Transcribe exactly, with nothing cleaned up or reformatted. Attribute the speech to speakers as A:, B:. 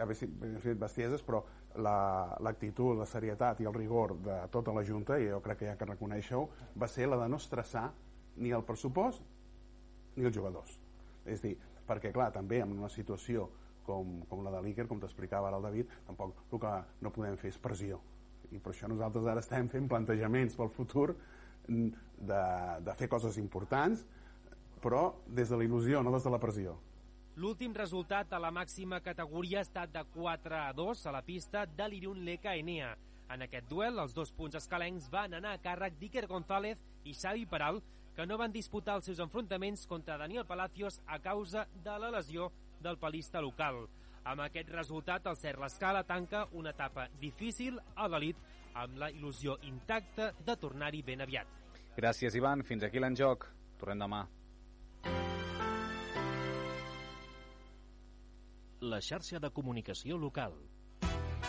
A: haver fet bestieses, però l'actitud, la, la serietat i el rigor de tota la Junta, i jo crec que hi ha que reconèixer-ho, va ser la de no estressar ni el pressupost ni els jugadors. És a dir, perquè clar, també en una situació com, com la de l'Iker, com t'explicava ara el David, tampoc el que no podem fer és pressió, i per això nosaltres ara estem fent plantejaments pel futur de, de fer coses importants, però des de la il·lusió, no des de la pressió.
B: L'últim resultat a la màxima categoria ha estat de quatre a dos a la pista de l'Irun Leka Enea. En aquest duel, els dos punts escalencs van anar a càrrec d'Iker González i Xavi Peral, que no van disputar els seus enfrontaments contra Daniel Palacios a causa de la lesió del palista local. Amb aquest resultat, el Cerro Escala tanca una etapa difícil a l'elit amb la il·lusió intacta de tornar-hi ben aviat.
C: Gràcies, Ivan. Fins aquí l'Enjoc. Tornem demà.
D: La xarxa de comunicació local.